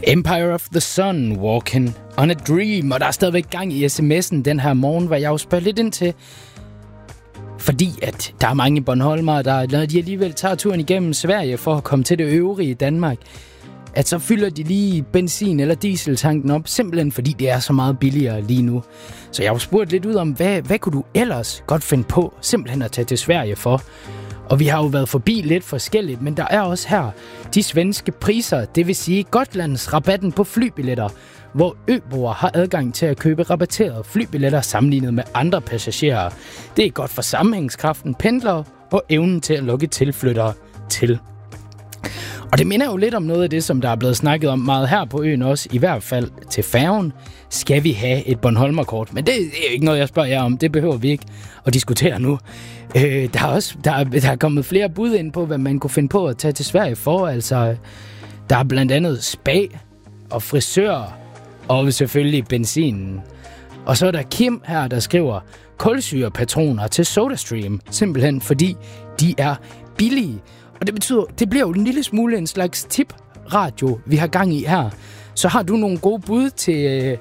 Empire of the Sun, Walking on a Dream. Og der er stadigvæk gang i sms'en den her morgen, hvor jeg jo spørger lidt ind til, fordi at der er mange bornholmere, når de alligevel tager turen igennem Sverige for at komme til det øvrige Danmark, at så fylder de lige benzin- eller dieseltanken op, simpelthen fordi det er så meget billigere lige nu. Så jeg har spurgt lidt ud om, hvad kunne du ellers godt finde på simpelthen at tage til Sverige for? Og vi har jo været forbi lidt forskelligt, men der er også her de svenske priser, det vil sige Gotlands rabatten på flybilletter, hvor øboere har adgang til at købe rabatterede flybilletter sammenlignet med andre passagerer. Det er godt for sammenhængskraften, pendlere og evnen til at lokke tilflyttere til. Og det minder jo lidt om noget af det, som der er blevet snakket om meget her på øen også, i hvert fald til færgen. Skal vi have et Bornholmerkort? Men det er ikke noget, jeg spørger jer om. Det behøver vi ikke at diskutere nu. Der er kommet flere bud ind på, hvad man kunne finde på at tage til Sverige for. Altså, der er blandt andet spa og frisør og selvfølgelig benzinen. Og så er der Kim her, der skriver kulsyrepatroner til SodaStream. Simpelthen fordi de er billige. Og det betyder, det bliver jo en lille smule en slags tip-radio, vi har gang i her. Så har du nogle gode bud til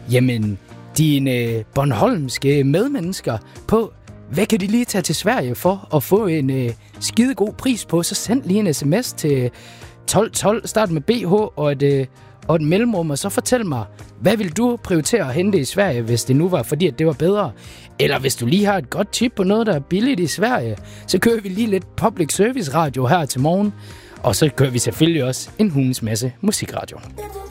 dine bornholmske medmennesker på, hvad kan de lige tage til Sverige for at få en skide god pris på? Så send lige en sms til 1212, start med BH og et mellemrum, og så fortæl mig, hvad vil du prioritere at hente i Sverige, hvis det nu var fordi, at det var bedre? Eller hvis du lige har et godt tip på noget, der er billigt i Sverige, så kører vi lige lidt public service radio her til morgen, og så kører vi selvfølgelig også en hulens masse musikradio.